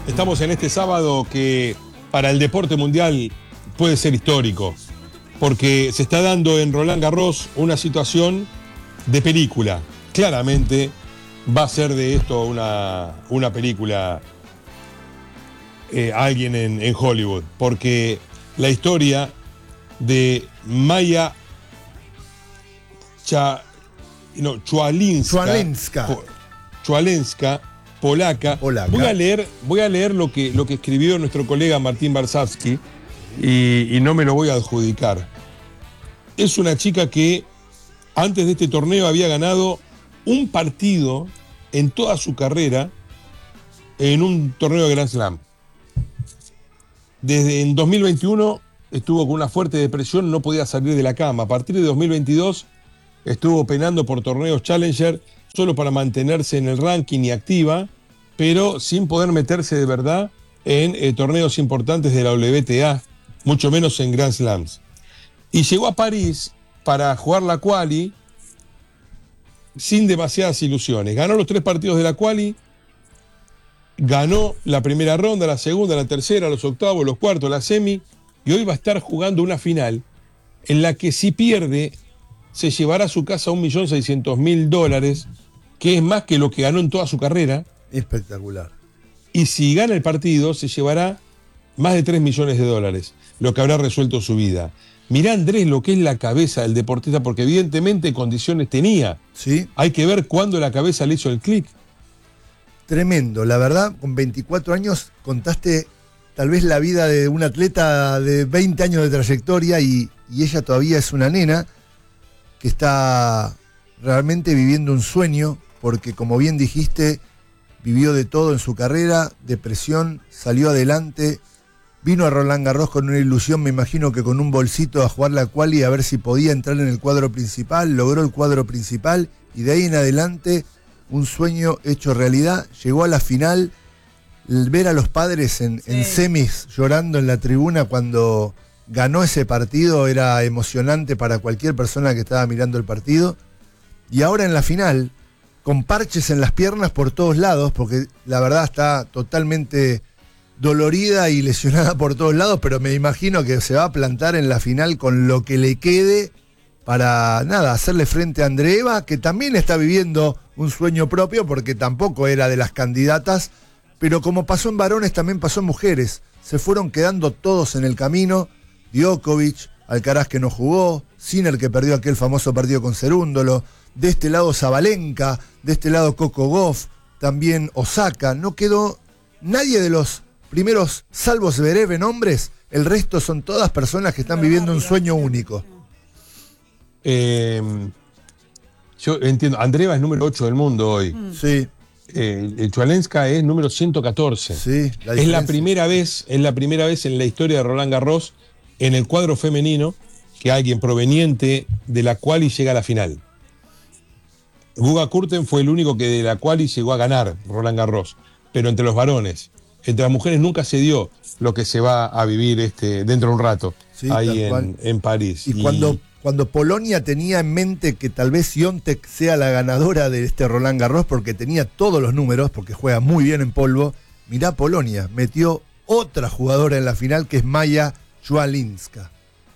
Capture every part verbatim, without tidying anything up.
Estamos en este sábado que para el deporte mundial puede ser histórico, porque se está dando en Roland Garros una situación de película. Claramente va a ser de esto una, una película, eh, alguien en, en Hollywood, porque la historia de Maya Cha, no, Chualinska, Chualinska. Po, Chualinska, polaca. Polaca. Voy a leer, voy a leer lo que, lo que escribió nuestro colega Martín Barsavsky y, y no me lo voy a adjudicar. Es una chica que antes de este torneo había ganado un partido en toda su carrera en un torneo de Grand Slam. Desde en dos mil veintiuno estuvo con una fuerte depresión, no podía salir de la cama. A partir de dos mil veintidós estuvo penando por torneos Challenger solo para mantenerse en el ranking y activa, pero sin poder meterse de verdad en eh, torneos importantes de la W T A, mucho menos en Grand Slams. Y llegó a París para jugar la quali sin demasiadas ilusiones. Ganó los tres partidos de la quali, ganó la primera ronda, la segunda, la tercera, los octavos, los cuartos, la semi, y hoy va a estar jugando una final en la que si pierde se llevará a su casa un millón seiscientos mil dólares, que es más que lo que ganó en toda su carrera. Espectacular. Y si gana el partido se llevará más de tres millones de dólares, lo que habrá resuelto su vida. Mirá, Andrés, lo que es la cabeza del deportista, porque evidentemente condiciones tenía. Sí. Hay que ver cuándo la cabeza le hizo el clic. Tremendo, la verdad, con veinticuatro años contaste tal vez la vida de un atleta de veinte años de trayectoria y, y ella todavía es una nena que está realmente viviendo un sueño, porque como bien dijiste, vivió de todo en su carrera, depresión, salió adelante, vino a Roland Garros con una ilusión, me imagino que con un bolsito a jugar la quali a ver si podía entrar en el cuadro principal, logró el cuadro principal y de ahí en adelante un sueño hecho realidad, llegó a la final, ver a los padres en, sí. en semis llorando en la tribuna cuando ganó ese partido era emocionante para cualquier persona que estaba mirando el partido. Y ahora en la final, con parches en las piernas por todos lados, porque la verdad está totalmente dolorida y lesionada por todos lados, pero me imagino que se va a plantar en la final con lo que le quede para, nada, hacerle frente a Andreeva, que también está viviendo un sueño propio, porque tampoco era de las candidatas, pero como pasó en varones, también pasó en mujeres. Se fueron quedando todos en el camino. Djokovic, Alcaraz que no jugó, Sinner que perdió aquel famoso partido con Cerúndolo, de este lado Sabalenka, de este lado Coco Gauff, también Osaka. No quedó nadie de los primeros, salvo Zverev en hombres, el resto son todas personas que están viviendo un sueño único. Eh, yo entiendo, Andreeva es número ocho del mundo hoy. Sí. Eh, el Chualinska es número ciento catorce. Sí, la es la primera vez, es la primera vez en la historia de Roland Garros en el cuadro femenino que alguien proveniente de la quali llega a la final. Guga Kurten fue el único que de la quali llegó a ganar Roland Garros, pero entre los varones, entre las mujeres nunca se dio lo que se va a vivir este, dentro de un rato, sí, ahí en, en París. Y, y cuando, cuando Polonia tenía en mente que tal vez Świątek sea la ganadora de este Roland Garros porque tenía todos los números, porque juega muy bien en polvo, mirá Polonia, metió otra jugadora en la final que es Maya Chualinska.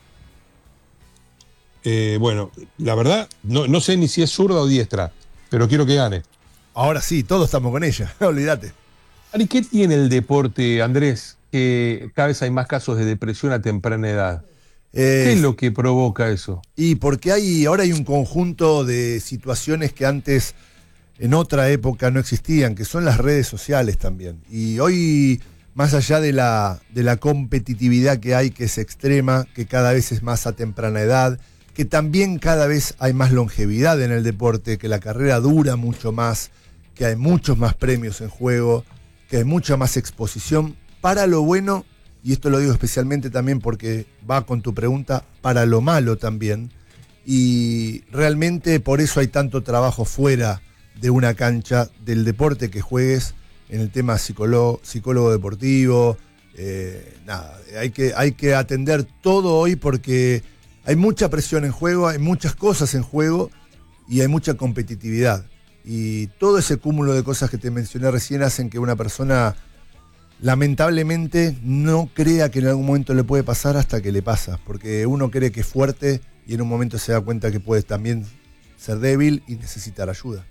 Eh, bueno, la verdad, no, no sé ni si es zurda o diestra, pero quiero que gane. Ahora sí, todos estamos con ella, olvídate. ¿Y qué tiene el deporte, Andrés, que cada vez hay más casos de depresión a temprana edad? Eh, ¿Qué es lo que provoca eso? Y porque hay, ahora hay un conjunto de situaciones que antes, en otra época, no existían, que son las redes sociales también. Y hoy, más allá de la, de la competitividad que hay, que es extrema, que cada vez es más a temprana edad, que también cada vez hay más longevidad en el deporte, que la carrera dura mucho más, que hay muchos más premios en juego, que hay mucha más exposición para lo bueno, y esto lo digo especialmente también porque va con tu pregunta, para lo malo también, y realmente por eso hay tanto trabajo fuera de una cancha del deporte que juegues, en el tema psicólogo, psicólogo deportivo, eh, nada, hay que, hay que atender todo hoy porque hay mucha presión en juego, hay muchas cosas en juego y hay mucha competitividad. Y todo ese cúmulo de cosas que te mencioné recién hacen que una persona lamentablemente no crea que en algún momento le puede pasar hasta que le pasa, porque uno cree que es fuerte y en un momento se da cuenta que puede también ser débil y necesitar ayuda.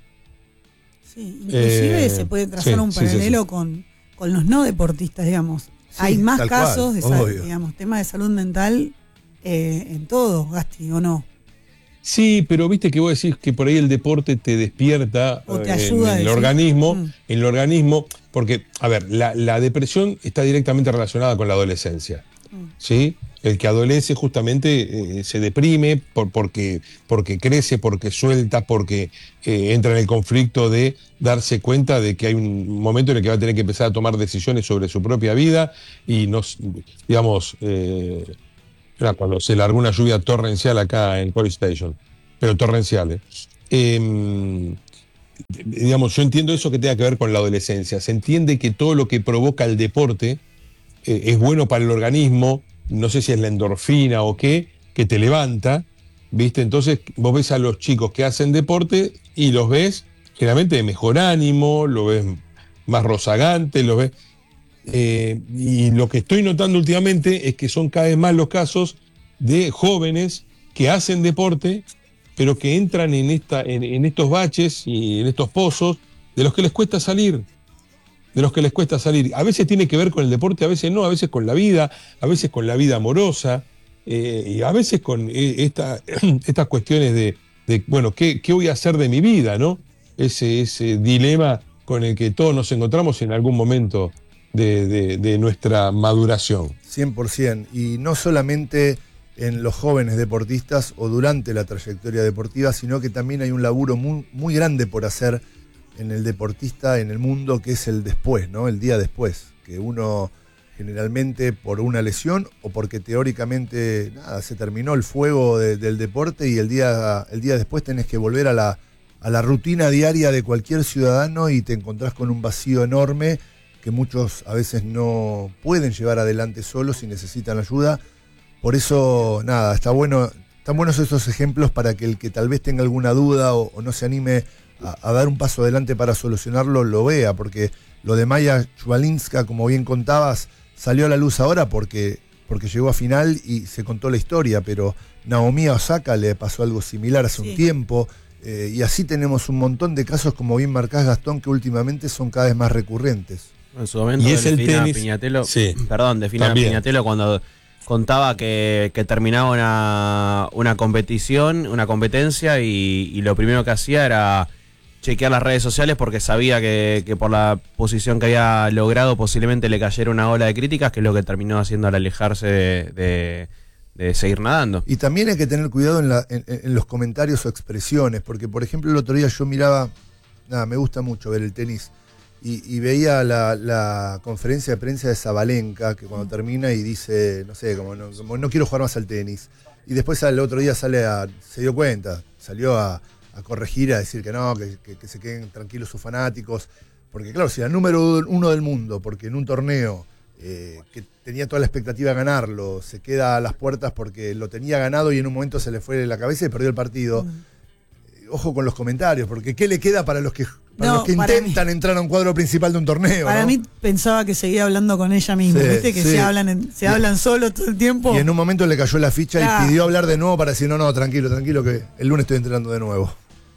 Sí, inclusive Eh, se puede trazar sí, un sí, sí, paralelo sí. Con, con los no deportistas, digamos. Sí, Hay más tal casos cual, de sal- obvio. digamos, temas de salud mental eh, en todo, Gasti, ¿o no? Sí, pero viste que vos decís que por ahí el deporte te despierta O te eh, ayuda a en el decir, organismo, mm. en el organismo, porque, a ver, la, la depresión está directamente relacionada con la adolescencia, Mm. ¿sí? El que adolece justamente eh, se deprime por, porque, porque crece, porque suelta, porque eh, entra en el conflicto de darse cuenta de que hay un momento en el que va a tener que empezar a tomar decisiones sobre su propia vida y nos, digamos, eh, era cuando se largó una lluvia torrencial acá en College Station, pero torrencial. ¿eh? Eh, digamos, yo entiendo eso que tenga que ver con la adolescencia. Se entiende que todo lo que provoca el deporte eh, es bueno para el organismo, no sé si es la endorfina o qué, que te levanta, ¿viste? Entonces vos ves a los chicos que hacen deporte y los ves generalmente de mejor ánimo, lo ves más rozagante, lo ves... Eh, y lo que estoy notando últimamente es que son cada vez más los casos de jóvenes que hacen deporte, pero que entran en, esta, en, en estos baches y en estos pozos de los que les cuesta salir, de los que les cuesta salir. A veces tiene que ver con el deporte, a veces no, a veces con la vida, a veces con la vida amorosa, eh, y a veces con eh, esta, estas cuestiones de, de bueno, ¿qué, ¿qué voy a hacer de mi vida? ¿No? Ese, ese dilema con el que todos nos encontramos en algún momento De, de, de nuestra maduración. cien por ciento. Y no solamente en los jóvenes deportistas o durante la trayectoria deportiva, sino que también hay un laburo muy, muy grande por hacer en el deportista, en el mundo, que es el después, ¿no? El día después. Que uno generalmente por una lesión o porque teóricamente nada, se terminó el fuego de, del deporte y el día, el día después tenés que volver a la, a la rutina diaria de cualquier ciudadano y te encontrás con un vacío enorme que muchos a veces no pueden llevar adelante solos y necesitan ayuda. Por eso, nada, está bueno, están buenos estos ejemplos para que el que tal vez tenga alguna duda o, o no se anime a, a dar un paso adelante para solucionarlo, lo vea, porque lo de Maya Chwalinska, como bien contabas, salió a la luz ahora porque, porque llegó a final y se contó la historia, pero Naomi Osaka le pasó algo similar hace Sí. un tiempo. Eh, y así tenemos un montón de casos, como bien marcás, Gastón, que últimamente son cada vez más recurrentes. En su momento, Y es el Delfina tenis. Piñatelo, Sí, perdón, Delfina también. Piñatelo cuando contaba que, que terminaba una, una competición, una competencia y, y lo primero que hacía era chequear las redes sociales porque sabía que, que por la posición que había logrado posiblemente le cayera una ola de críticas, que es lo que terminó haciendo al alejarse de, de, de seguir nadando. Y también hay que tener cuidado en, la- en- en los comentarios o expresiones, porque por ejemplo el otro día yo miraba, nada, me gusta mucho ver el tenis, y, y veía la, la conferencia de prensa de Sabalenka, que cuando termina y dice, no sé, como no, como no quiero jugar más al tenis. Y después al otro día sale a, se dio cuenta, salió a, a corregir, a decir que no, que, que- que se queden tranquilos sus fanáticos. Porque claro, si era el número uno del mundo, porque en un torneo eh, que tenía toda la expectativa de ganarlo, se queda a las puertas porque lo tenía ganado y en un momento se le fue la cabeza y perdió el partido. Eh, Ojo con los comentarios, porque ¿qué le queda para los que, para No, los que para intentan entrar a un cuadro principal de un torneo? Para ¿no? mí pensaba que seguía hablando con ella misma, Sí, ¿viste? Que sí. se hablan en- se Y- hablan solo todo el tiempo. Y en un momento le cayó la ficha Claro. y pidió hablar de nuevo para decir, no, no, tranquilo, tranquilo, que el lunes estoy entrenando de nuevo.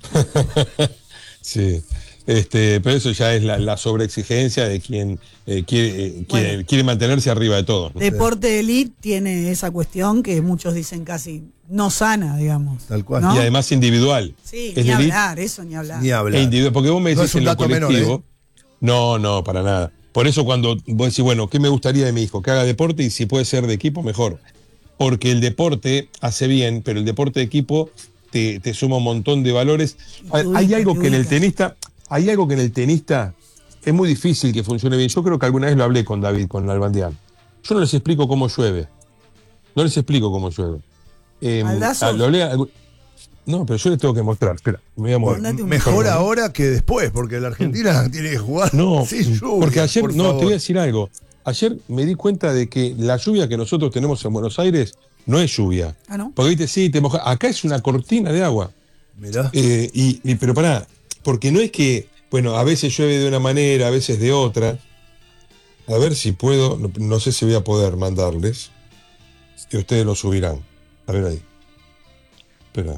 Sí, este, pero eso ya es la, la sobreexigencia de quien eh, quiere, eh, quiere, Bueno. quiere mantenerse arriba de todo. ¿no? Deporte de elite tiene esa cuestión que muchos dicen casi no sana, digamos. Tal cual. ¿no? Y además individual. Sí, Es ni de elite hablar, eso ni hablar. Ni hablar. e individual, porque vos me No decís es un en lo dato menor, colectivo. ¿eh? No, no, para nada. Por eso cuando vos decís, bueno, ¿qué me gustaría de mi hijo? Que haga deporte y si puede ser de equipo, mejor. Porque el deporte hace bien, pero el deporte de equipo te, te suma un montón de valores. Y te Hay ubica, algo te que en el ubica. tenista, hay algo que en el tenista es muy difícil que funcione bien. Yo creo que alguna vez lo hablé con David, con Nalbandián. Yo no les explico cómo llueve. No les explico cómo llueve. Eh, ¿Baldazos? ah, lo hablé a- no, pero yo les tengo que mostrar. Espera, me voy a mover. Mandate un- Mejor Perdón. ahora que después, porque la Argentina tiene que jugar No, sin lluvia. porque ayer, por no, favor. te voy a decir algo. Ayer me di cuenta de que la lluvia que nosotros tenemos en Buenos Aires no es lluvia. Ah, ¿no? Porque viste, sí, te moja. Acá es una cortina de agua. Mirá. Eh, y, y- pero pará, porque no es que, bueno, a veces llueve de una manera, a veces de otra. A ver si puedo, no, no sé si voy a poder mandarles, que ustedes lo subirán. A ver ahí. Espera.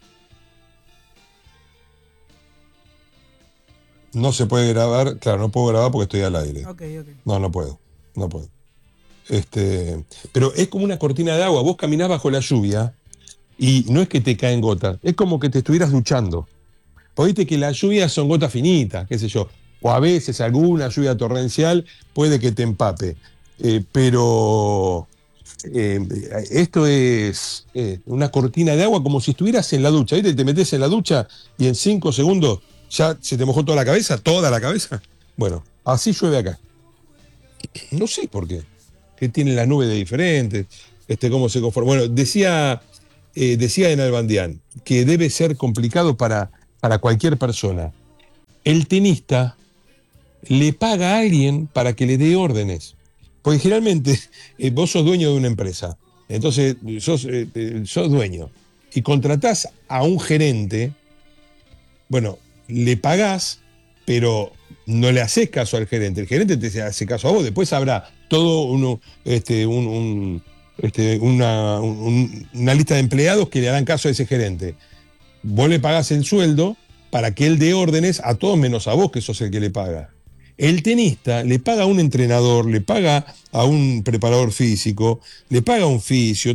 No se puede grabar, claro, no puedo grabar porque estoy al aire. Ok, ok. No, no puedo, no puedo. Este, pero es como una cortina de agua, vos caminás bajo la lluvia y no es que te caen gotas, es como que te estuvieras duchando. Porque viste que las lluvias son gotas finitas, qué sé yo, o a veces alguna lluvia torrencial puede que te empape, eh, pero eh, esto es eh, una cortina de agua como si estuvieras en la ducha, ¿viste? Te metes en la ducha y en cinco segundos ya se te mojó toda la cabeza, toda la cabeza. Bueno, así llueve acá. No sé por qué. ¿Qué tiene la nube de diferente? Este, ¿Cómo se conforma? Bueno, decía, eh, decía en Albandián que debe ser complicado para, para cualquier persona. El tenista le paga a alguien para que le dé órdenes. Porque generalmente eh, vos sos dueño de una empresa. Entonces, sos, eh, eh, sos dueño. Y contratás a un gerente. Bueno, le pagás, pero no le haces caso al gerente. El gerente te hace caso a vos. Después habrá todo uno, este, un, un, este, una, un, una lista de empleados que le harán caso a ese gerente. Vos le pagás el sueldo para que él dé órdenes a todos menos a vos, que sos el que le paga. El tenista le paga a un entrenador, le paga a un preparador físico, le paga a un fisio,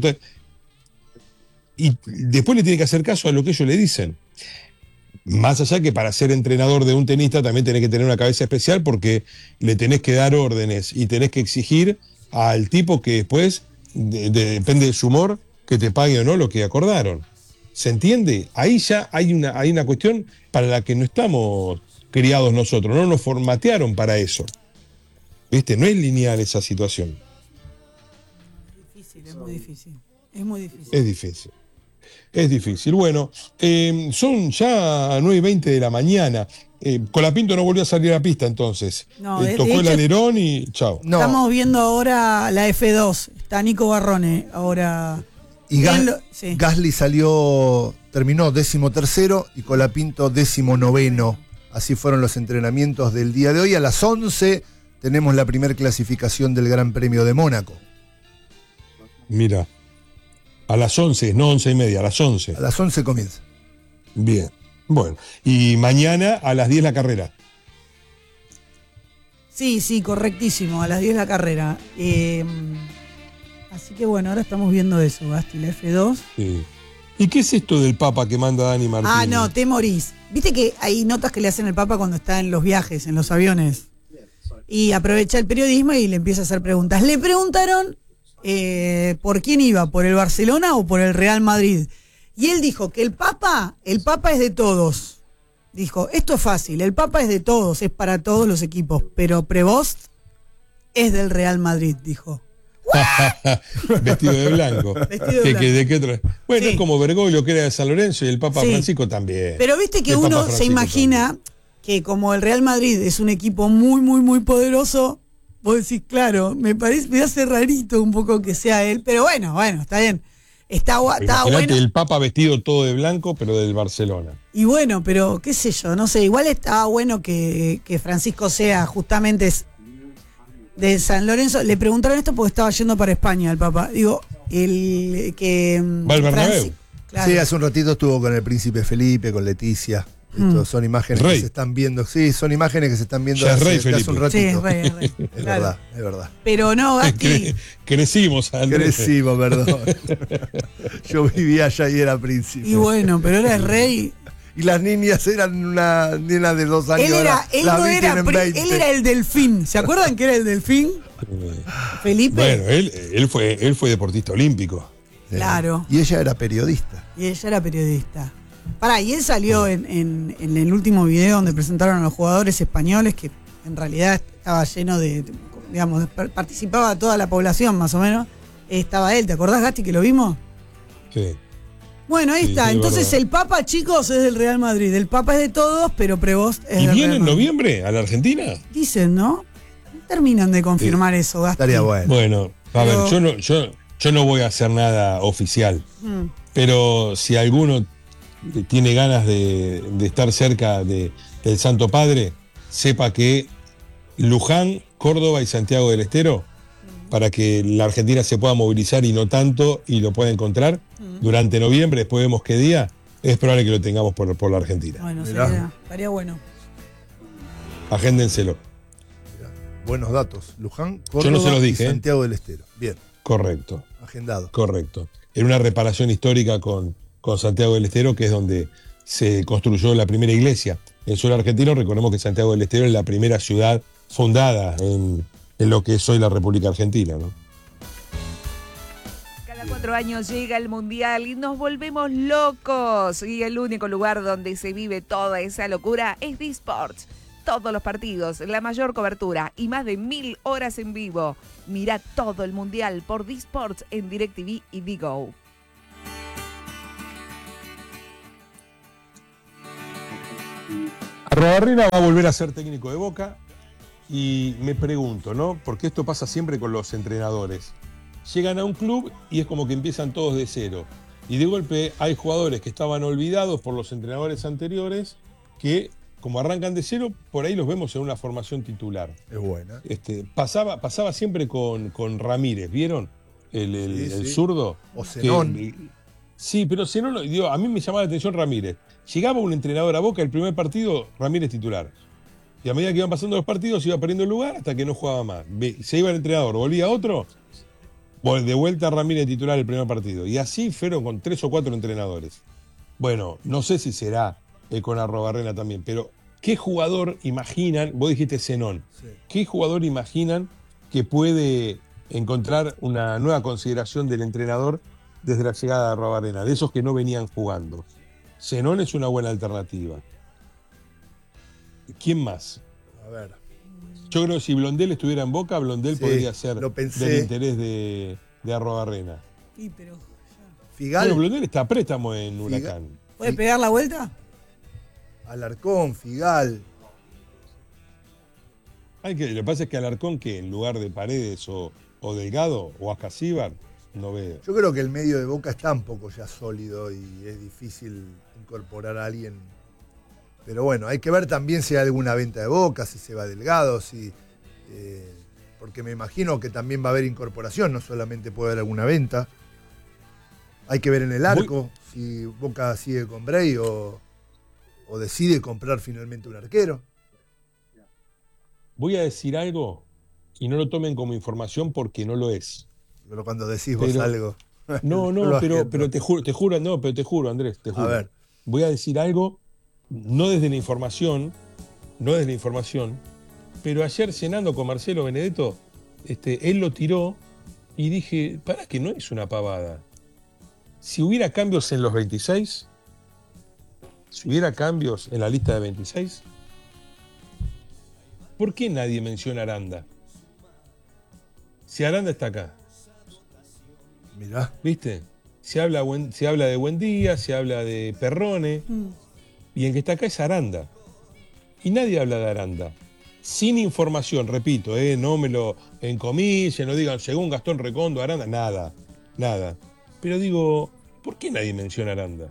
y después le tiene que hacer caso a lo que ellos le dicen. Más allá que para ser entrenador de un tenista también tenés que tener una cabeza especial porque le tenés que dar órdenes y tenés que exigir al tipo que después, de, de, depende de su humor, que te pague o no lo que acordaron. ¿Se entiende? Ahí ya hay una, hay una cuestión para la que no estamos criados nosotros, no nos formatearon para eso. ¿Viste? No es lineal esa situación. Es difícil, es muy difícil. Es muy difícil. Es difícil. Es difícil. Bueno, eh, son ya nueve y veinte de la mañana. Eh, Colapinto no volvió a salir a pista entonces. No, Eh, de- tocó de el hecho- alerón y chao. No, Estamos viendo ahora la F dos. Está Nico Barrone ahora. y Gas- Bien lo- sí. Gasly salió, terminó décimo tercero y Colapinto décimo noveno. Así fueron los entrenamientos del día de hoy. A las once tenemos la primera clasificación del Gran Premio de Mónaco. Mira, a las once, no once y media, a las once. A las once comienza. Bien, bueno. Y mañana a las diez la carrera. Sí, sí, correctísimo. A las diez la carrera. Eh, así que bueno, ahora estamos viendo eso, Gasti, la F dos. Sí. ¿Y qué es esto del Papa que manda Dani Martín? Ah, no, te morís. Viste que hay notas que le hacen el Papa cuando está en los viajes, en los aviones. Y aprovecha el periodismo y le empieza a hacer preguntas. Le preguntaron eh, por quién iba, por el Barcelona o por el Real Madrid. Y él dijo que el Papa, el Papa es de todos. Dijo, esto es fácil, el Papa es de todos, es para todos los equipos, pero Prevost es del Real Madrid, dijo. Vestido de blanco. Vestido de ¿Qué- blanco. qué- de qué tra- bueno, Sí. es como Bergoglio, que era de San Lorenzo, y el Papa Sí. Francisco también. Pero viste que El Papa uno se Francisco imagina también. que como el Real Madrid es un equipo muy, muy, muy poderoso, vos decís, claro, me parece, me hace rarito un poco que sea él, pero bueno, bueno, está bien. Está, gua- está Imagínate bueno. el Papa vestido todo de blanco, pero del Barcelona. Y bueno, pero qué sé yo, no sé, igual estaba bueno que, que Francisco sea justamente es- de San Lorenzo. Le preguntaron esto porque estaba yendo para España el Papa. Digo, el que... Va al Bernabéu. Franci- claro. Sí, hace un ratito estuvo con el príncipe Felipe, con Leticia. Esto Mm. son imágenes Rey. que se están viendo. Sí, son imágenes que se están viendo Ya es hace, rey, de hace un Felipe. ratito. Sí, es rey, es rey, Es claro. verdad, es verdad. Pero no, Gasti. Cre- crecimos, Andrés. Crecimos, perdón. Yo vivía allá y era príncipe. Y bueno, pero era el rey. Y las niñas eran una nena de dos años. Él era, ahora él las no vi, era, tienen pri- veinte. él era el delfín. ¿Se acuerdan que era el delfín? Felipe. Bueno, él, él, fue, él fue deportista olímpico. Sí. Claro. Y ella era periodista. Y ella era periodista. Pará, y él salió en, en- en el último video donde presentaron a los jugadores españoles, que en realidad estaba lleno de, digamos, par- participaba toda la población más o menos. Estaba él, ¿te acordás, Gasti, que lo vimos? Sí. Bueno, ahí Sí, está. sí, Entonces verdad. el Papa, chicos, es del Real Madrid. El Papa es de todos, pero Prevost es ¿Y del viene Real en Madrid. noviembre a la Argentina? Dicen, ¿no? No terminan de confirmar eso, Gasti. Estaría bueno. Bueno, a Pero- ver, yo no, yo, yo no voy a hacer nada oficial, Mm. pero si alguno tiene ganas de, de estar cerca de, del Santo Padre, sepa que Luján, Córdoba y Santiago del Estero, para que la Argentina se pueda movilizar y no tanto, y lo pueda encontrar durante noviembre, después vemos qué día, es probable que lo tengamos por, por la Argentina. Bueno, Mirá. sería, estaría bueno. Agéndenselo. Mirá, buenos datos. Luján, Yo Córdoba no se los dije, y ¿eh? Santiago del Estero. Bien, Correcto, agendado. correcto. Era una reparación histórica con, con Santiago del Estero, que es donde se construyó la primera iglesia. En suelo argentino, recordemos que Santiago del Estero es la primera ciudad fundada en, en lo que es hoy la República Argentina, ¿no? Cada cuatro años llega el Mundial y nos volvemos locos. Y el único lugar donde se vive toda esa locura es D-Sports. Todos los partidos, la mayor cobertura y más de mil horas en vivo. Mira todo el Mundial por D-Sports en DirecTV y Digo. Arrobarrena va a volver a ser técnico de Boca y me pregunto, ¿no? Porque esto pasa siempre con los entrenadores. Llegan a un club y es como que empiezan todos de cero. Y de golpe hay jugadores que estaban olvidados por los entrenadores anteriores que, como arrancan de cero, por ahí los vemos en una formación titular. Es buena. Este, pasaba, pasaba siempre con, con Ramírez, ¿vieron? El, el, Sí, el sí. zurdo. O Zenón. Que- sí, pero Zenón, digo, a mí me llamaba la atención Ramírez. Llegaba un entrenador a Boca, el primer partido, Ramírez titular. Y a medida que iban pasando los partidos, iba perdiendo el lugar hasta que no jugaba más. Ve- Se iba el entrenador, volvía otro, vol- de vuelta Ramírez titular el primer partido. Y así fueron con tres o cuatro entrenadores. Bueno, no sé si será eh, con Arrobarrena también, pero ¿qué jugador imaginan? Vos dijiste Zenón. Sí. ¿Qué jugador imaginan que puede encontrar una nueva consideración del entrenador desde la llegada de Arrobarrena? De esos que no venían jugando. Zenón es una buena alternativa. ¿Quién más? A ver. Yo creo que si Blondel estuviera en Boca, Blondel Sí, podría ser lo pensé. del interés de, de Arrobarrena. Sí, pero. Figal, Bueno, Blondel está a préstamo en Huracán. ¿Puede Sí. pegar la vuelta? Alarcón, Figal. Hay que, lo que pasa es que Alarcón, que en lugar de Paredes o, o Delgado o Ascasíbar, no veo. Yo creo que el medio de Boca está un poco ya sólido y es difícil incorporar a alguien. Pero bueno, hay que ver también si hay alguna venta de Boca, si se va Delgado, si eh, porque me imagino que también va a haber incorporación, no solamente puede haber alguna venta. Hay que ver en el arco si Boca sigue con Bray o, o decide comprar finalmente un arquero. Voy a decir algo y no lo tomen como información porque no lo es. Pero cuando decís vos Pero- algo. No, yo no, lo pero, agendo. pero te juro, te juro, no, pero te juro, Andrés, te juro. ver. Voy a decir algo, no desde la información, no desde la información, pero ayer cenando con Marcelo Benedetto, este, él lo tiró y dije, para que no es una pavada. Si hubiera cambios en los veintiséis, si hubiera cambios en la lista de veintiséis, ¿por qué nadie menciona a Aranda? Si Aranda está acá. Mirá. ¿Viste? Se habla, buen- se habla de Buendía, se habla de Perrone, Mm. y el que está acá es Aranda. Y nadie habla de Aranda. Sin información, repito, ¿eh? No me lo encomillen, no digan según Gastón Recondo, Aranda, nada, nada. Pero digo, ¿por qué nadie menciona a Aranda?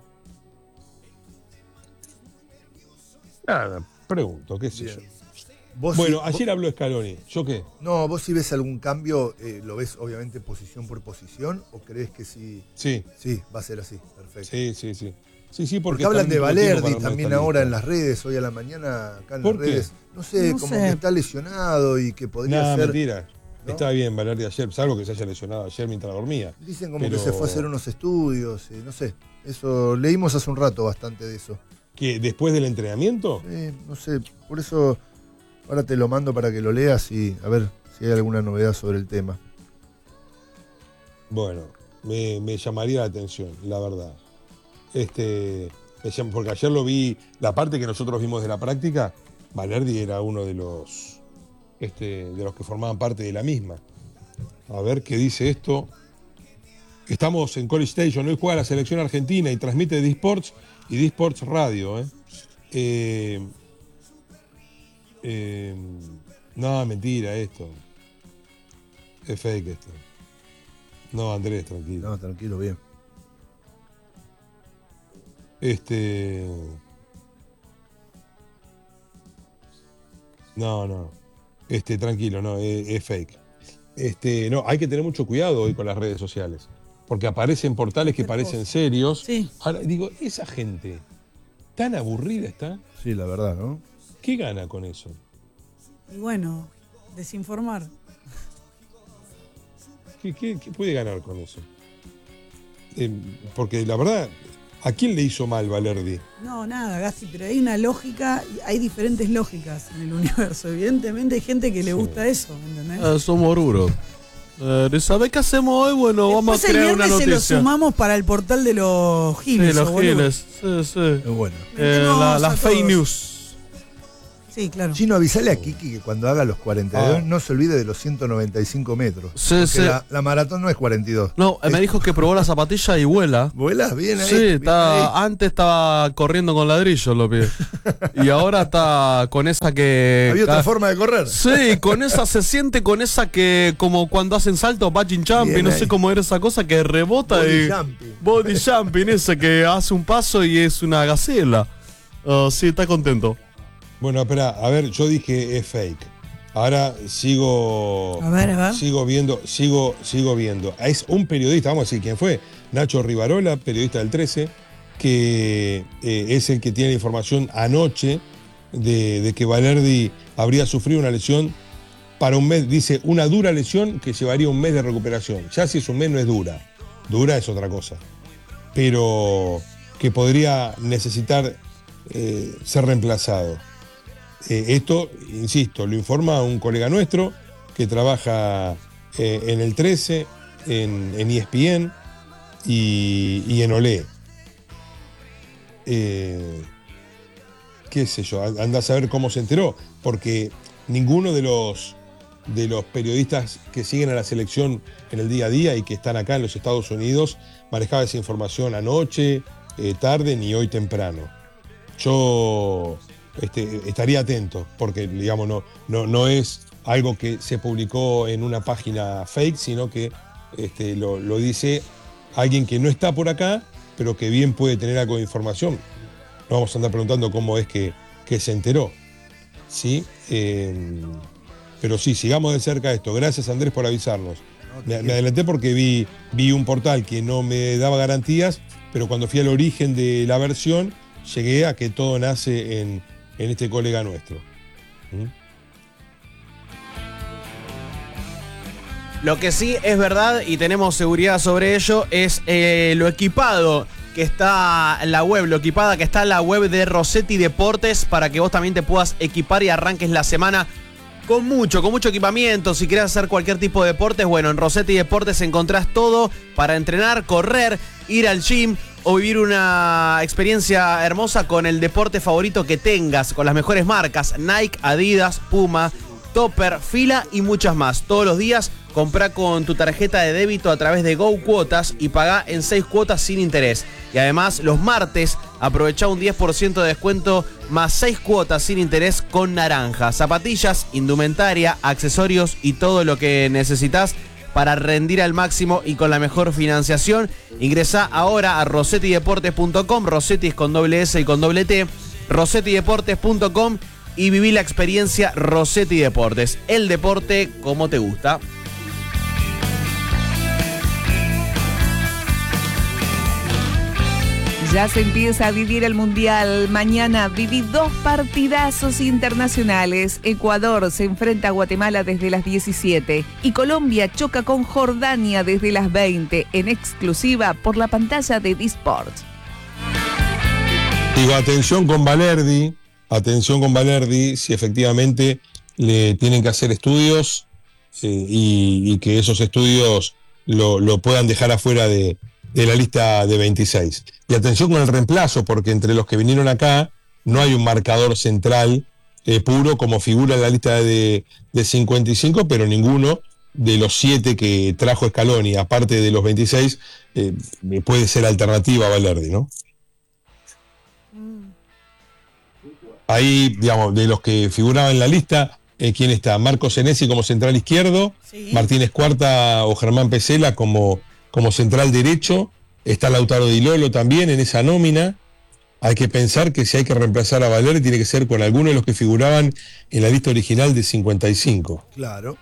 Nada, pregunto, qué sé Bien. yo. Vos Bueno, sí- ayer habló Scaloni, ¿yo qué? No, vos si ves algún cambio, eh, ¿lo ves obviamente posición por posición o crees que sí? Sí, Sí, va a ser así, perfecto. sí, sí, sí. Sí, sí, porque, Porque hablan está de al mismo tiempo Valerdi para armar también esta ahora lista. en las redes, hoy a la mañana acá en ¿Por las qué? redes. No sé, No como sé. que está lesionado y que podría No, ser. mentira. ¿no? Está bien Valerdi ayer, salvo que se haya lesionado ayer mientras dormía. Dicen como Pero- que se fue a hacer unos estudios, eh, no sé. Eso, leímos hace un rato bastante de eso. ¿Que después del entrenamiento? Sí, no sé, por eso ahora te lo mando para que lo leas y a ver si hay alguna novedad sobre el tema. Bueno, me, me llamaría la atención, la verdad. Este, me llam- porque ayer lo vi, la parte que nosotros vimos de la práctica, Valerdi era uno de los, este, de los que formaban parte de la misma. A ver qué dice esto. Estamos en College Station, hoy juega la selección argentina y transmite D-Sports y D-Sports Radio. ¿eh? Eh, eh, no, mentira esto. Es fake esto. No, Andrés, tranquilo. No, tranquilo, bien. Este. No, no. Este, tranquilo, no, es, es fake. Este, no, hay que tener mucho cuidado hoy con las redes sociales, porque aparecen portales que parecen serios. Sí. Ahora, digo, esa gente tan aburrida está, Sí, la verdad, ¿no? ¿qué gana con eso? Y bueno, desinformar. ¿Qué, qué- qué puede ganar con eso? Eh, porque la verdad, ¿a quién le hizo mal Valerdi? No, nada, Gasti, pero hay una lógica, hay diferentes lógicas en el universo. Evidentemente hay gente que le gusta eso, ¿entendés? Eh, somos ruros. Eh, ¿Sabés qué hacemos hoy? Bueno, vamos Después a el crear una viernes se lo noticia. sumamos para el portal de los Sí, giles. los o boludo. giles. Sí, sí. Es bueno. Eh, Metemos la a la fake todos. news. Sí, claro. Chino, avisale a Kiki que cuando haga los cuarenta y dos Ah. no se olvide de los ciento noventa y cinco metros. Sí, Porque sí. La, la maratón no es cuarenta y dos. No, eh, me dijo que probó la zapatilla y vuela. ¿Vuelas? Bien ahí. Sí, bien está, ahí. antes estaba corriendo con ladrillos, lo pide. Y ahora está con esa que. Había otra ca- forma de correr. Sí, con esa se siente con esa que como cuando hacen salto, bungee jumping, Bien no ahí. sé cómo era esa cosa que rebota Body y jumping. body jumping, ese que hace un paso y es una gacela. Ah, sí, está contento. Bueno, espera, a ver, yo dije es fake. Ahora sigo. A ver, a ver. Sigo viendo, sigo, sigo viendo. Es un periodista, vamos a decir quién fue, Nacho Rivarola, periodista del trece, que eh, es el que tiene la información anoche de, de que Valerdi habría sufrido una lesión para un mes, dice, una dura lesión que llevaría un mes de recuperación. Ya si es un mes no es dura, dura es otra cosa. Pero que podría necesitar eh, ser reemplazado. Eh, esto, insisto, lo informa un colega nuestro que trabaja eh, en el trece, en, en E S P N y, y en Olé. Eh, qué sé yo, anda a saber cómo se enteró, porque ninguno de los, de los periodistas que siguen a la selección en el día a día y que están acá en los Estados Unidos manejaba esa información anoche, eh, tarde ni hoy temprano. Yo este, estaría atento, porque digamos, no, no, no es algo que se publicó en una página fake, sino que este, lo, lo dice alguien que no está por acá, pero que bien puede tener algo de información. No vamos a andar preguntando cómo es que, que se enteró. ¿Sí? Eh, pero sí, sigamos de cerca esto. Gracias, Andrés, por avisarnos. Me, me adelanté porque vi, vi un portal que no me daba garantías, pero cuando fui al origen de la versión, llegué a que todo nace en, en este colega nuestro. ¿Mm? Lo que sí es verdad y tenemos seguridad sobre ello es eh, lo equipado que está en la web, lo equipada que está en la web de Rossetti Deportes para que vos también te puedas equipar y arranques la semana con mucho, con mucho equipamiento. Si querés hacer cualquier tipo de deportes, bueno, en Rossetti Deportes encontrás todo para entrenar, correr, ir al gym o vivir una experiencia hermosa con el deporte favorito que tengas, con las mejores marcas, Nike, Adidas, Puma, Topper, Fila y muchas más. Todos los días comprá con tu tarjeta de débito a través de Go Cuotas y pagá en seis cuotas sin interés. Y además los martes aprovechá un diez por ciento de descuento más seis cuotas sin interés con Naranja. Zapatillas, indumentaria, accesorios y todo lo que necesitas para rendir al máximo y con la mejor financiación. Ingresá ahora a rossetti deportes punto com, Rossetti es con doble S y con doble T, rossetti deportes punto com y viví la experiencia Rossetti Deportes. El deporte como te gusta. Ya se empieza a vivir el Mundial. Mañana viví dos partidazos internacionales. Ecuador se enfrenta a Guatemala desde las diecisiete y Colombia choca con Jordania desde las veinte, en exclusiva por la pantalla de D-Sport. Digo, atención con Valerdi, atención con Valerdi, si efectivamente le tienen que hacer estudios eh, y, y que esos estudios lo, lo puedan dejar afuera de, de la lista de veintiséis. Y atención con el reemplazo, porque entre los que vinieron acá no hay un marcador central eh, puro como figura en la lista de, de cincuenta y cinco, pero ninguno de los siete que trajo Scaloni, aparte de los veintiséis, eh, puede ser alternativa a Valerdi, ¿no? Ahí, digamos, de los que figuraban en la lista, eh, ¿quién está? Marco Senesi como central izquierdo, Sí. Martínez Cuarta o Germán Pesela como, como central derecho, está Lautaro Di Lolo también en esa nómina, hay que pensar que si hay que reemplazar a Valeri tiene que ser con alguno de los que figuraban en la lista original de cincuenta y cinco. Claro.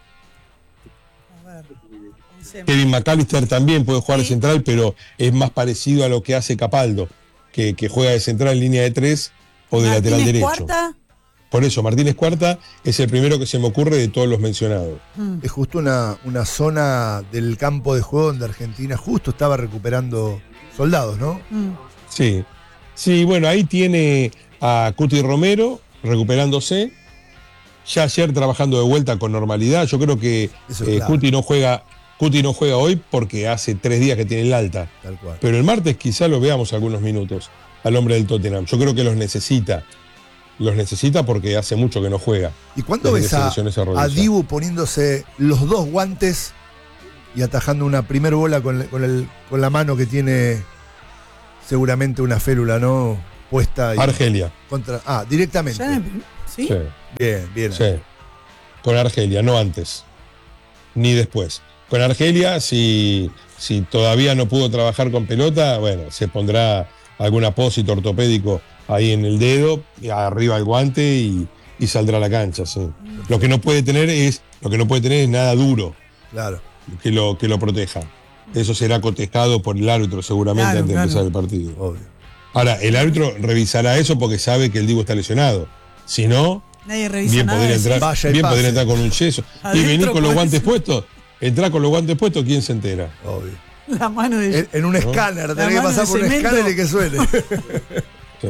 A ver, pensemos. Kevin McAllister también puede jugar Sí. de central, pero es más parecido a lo que hace Capaldo, que, que juega de central en línea de tres o de lateral Martínez derecho. Cuarta. Por eso, Martínez Cuarta es el primero que se me ocurre de todos los mencionados. Mm. Es justo una, una zona del campo de juego donde Argentina justo estaba recuperando soldados, ¿no? Mm. Sí, sí, bueno, ahí tiene a Cuti Romero recuperándose. Ya ayer trabajando de vuelta con normalidad. Yo creo que Eso es eh, clave. Cuti no juega, Cuti no juega hoy porque hace tres días que tiene el alta. Tal cual. Pero el martes quizá lo veamos algunos minutos al hombre del Tottenham. Yo creo que los necesita. Los necesita porque hace mucho que no juega. ¿Y cuándo desde ves que se a, lesionó esa a rodilla. Dibu poniéndose los dos guantes y atajando una primer bola con, el- con, el, con la mano que tiene seguramente una férula, ¿no? Puesta y Argelia. contra. Ah, directamente. Ya en el prim- ¿Sí? Sí, Bien, bien. sí. Con Argelia, no antes. Ni después. Con Argelia, si, si todavía no pudo trabajar con pelota, bueno, se pondrá algún apósito ortopédico ahí en el dedo, y arriba el guante y, y saldrá a la cancha, sí. Lo que no puede tener es, lo que no puede tener es nada duro Claro. que lo, que lo proteja. Eso será cotejado por el árbitro seguramente Claro, antes de claro. empezar el partido. Obvio. Ahora, el árbitro revisará eso porque sabe que el Dibu está lesionado. Si no, Nadie revisa bien nada. podría decís. entrar, Vaya y bien pase. podría entrar con un yeso. Y Adentro venir con los podés- guantes puestos, entrar con los guantes puestos, ¿quién se entera? Obvio. La mano de. En, en un escáner, La tenés que mano pasar de por un cemento. escáner y que suene. Sí.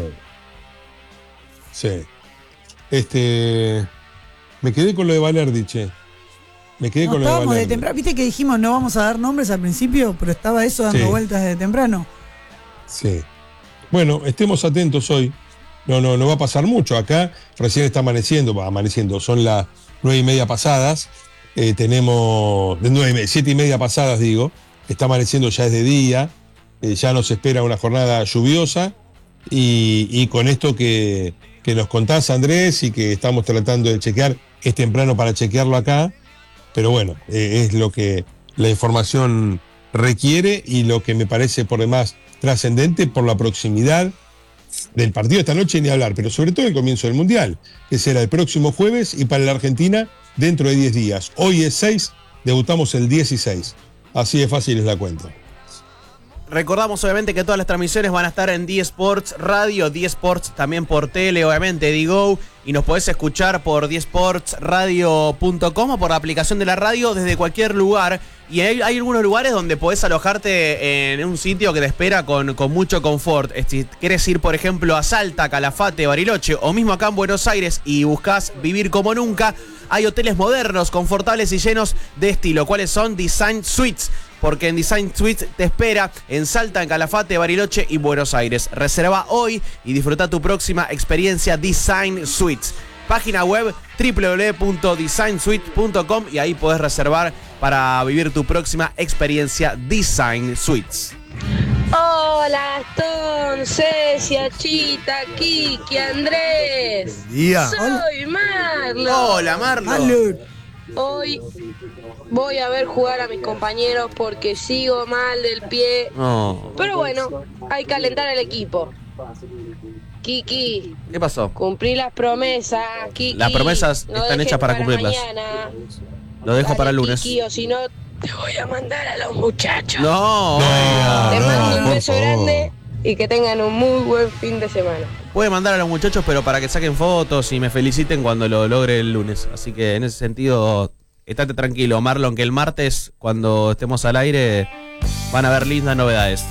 Sí. Este. Me quedé con lo de Valerdi, che. Me quedé No, con lo de estábamos de Valerdi. temprano. Viste que dijimos no vamos a dar nombres al principio, pero estaba eso dando Sí. vueltas de temprano. Sí. Bueno, estemos atentos hoy. No, no, no va a pasar mucho. Acá recién está amaneciendo, va amaneciendo, son las nueve y media pasadas. Eh, tenemos. De nueve y media, siete y media pasadas, digo. Está amaneciendo ya es de día. Eh, ya nos espera una jornada lluviosa. Y, y con esto que, que nos contás, Andrés, y que estamos tratando de chequear, es temprano para chequearlo acá. Pero bueno, eh, es lo que la información requiere y lo que me parece por demás trascendente por la proximidad del partido esta noche, ni hablar, pero sobre todo el comienzo del Mundial, que será el próximo jueves y para la Argentina dentro de diez días. Hoy es seis, debutamos el dieciséis. Así de fácil es la cuenta. Recordamos obviamente que todas las transmisiones van a estar en D Sports Radio, D Sports también por tele, obviamente, Digo, y nos podés escuchar por d sports radio punto com o por la aplicación de la radio desde cualquier lugar. Y hay, hay algunos lugares donde podés alojarte en un sitio que te espera con, con mucho confort. Si querés ir, por ejemplo, a Salta, Calafate, Bariloche o mismo acá en Buenos Aires y buscás vivir como nunca, hay hoteles modernos, confortables y llenos de estilo. ¿Cuáles son? Design Suites. Porque en Design Suites te espera en Salta, en Calafate, Bariloche y Buenos Aires. Reserva hoy y disfruta tu próxima experiencia Design Suites. Página web doble u doble u doble u punto design suite punto com y ahí podés reservar para vivir tu próxima experiencia Design Suites. Hola, Stone, Cecia, Chita, Kiki, Andrés. Buen día. Soy Marlo. Hola, Marlo. Salud. Hoy voy a ver jugar a mis compañeros porque sigo mal del pie. No. Pero bueno, hay que alentar al equipo. Kiki, ¿Qué pasó? cumplí las promesas, Kiki. Las promesas No están dejes hechas para cumplirlas. mañana. Lo dejo Dale, para el lunes. Kiki, o si no, te voy a mandar a los muchachos. No. Te no, mando un por beso favor. grande y que tengan un muy buen fin de semana. Puede mandar a los muchachos, pero para que saquen fotos y me feliciten cuando lo logre el lunes. Así que en ese sentido, estate tranquilo, Marlon, que el martes, cuando estemos al aire, van a haber lindas novedades.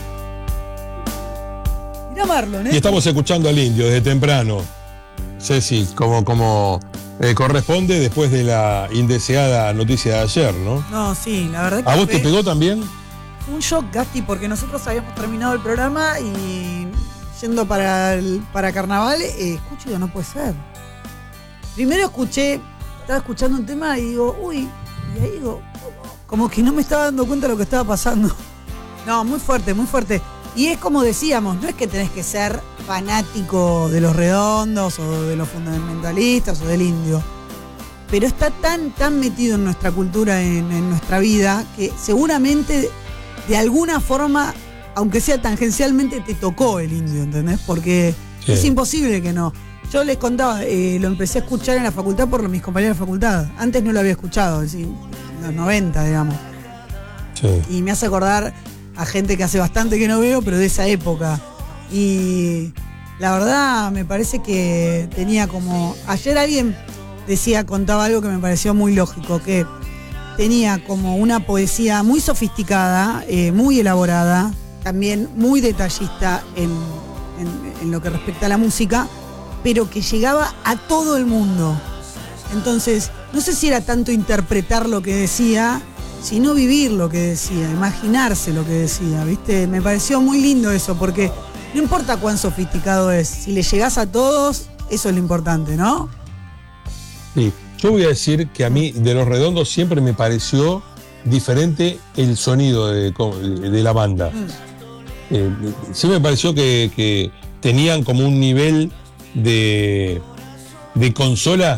Mirá Marlon, Y ¿eh? estamos escuchando al Indio desde temprano. Ceci, como, como eh, corresponde después de la indeseada noticia de ayer, ¿no? No, sí, la verdad que ¿A vos fue te pegó también? un shock, Gasti, porque nosotros habíamos terminado el programa y yendo para, el- para Carnaval, eh, escucho y digo, no puede ser. Primero escuché, estaba escuchando un tema y digo, uy, y ahí digo, como que no me estaba dando cuenta de lo que estaba pasando. No, muy fuerte, muy fuerte. Y es como decíamos, no es que tenés que ser fanático de los redondos o de los fundamentalistas o del indio, pero está tan, tan metido en nuestra cultura, en, en nuestra vida, que seguramente de alguna forma aunque sea tangencialmente, te tocó el indio, ¿entendés? Porque Sí. es imposible que no. Yo les contaba, eh, lo empecé a escuchar en la facultad por mis compañeros de facultad. Antes no lo había escuchado, es decir, en los noventa, digamos. Sí. Y me hace acordar a gente que hace bastante que no veo, pero de esa época. Y la verdad me parece que tenía como... Ayer alguien decía, contaba algo que me pareció muy lógico, que tenía como una poesía muy sofisticada, eh, muy elaborada, también muy detallista en, en- en lo que respecta a la música, pero que llegaba a todo el mundo. Entonces, no sé si era tanto interpretar lo que decía, sino vivir lo que decía, imaginarse lo que decía, ¿viste? Me pareció muy lindo eso, porque no importa cuán sofisticado es, si le llegás a todos, eso es lo importante, ¿no? Sí. Yo voy a decir que a mí de Los Redondos siempre me pareció diferente el sonido de, de la banda. Eh, sí me pareció que, que tenían como un nivel de, de consola